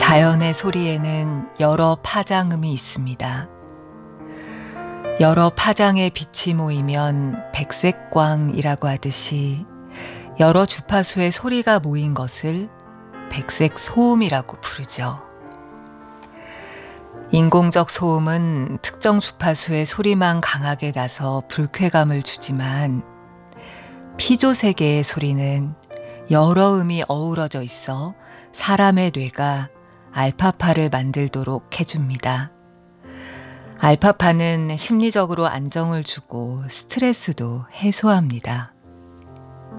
자연의 소리에는 여러 파장음이 있습니다. 여러 파장의 빛이 모이면 백색광이라고 하듯이 여러 주파수의 소리가 모인 것을 백색소음이라고 부르죠. 인공적 소음은 특정 주파수의 소리만 강하게 나서 불쾌감을 주지만 피조세계의 소리는 여러 음이 어우러져 있어 사람의 뇌가 알파파를 만들도록 해줍니다. 알파파는 심리적으로 안정을 주고 스트레스도 해소합니다.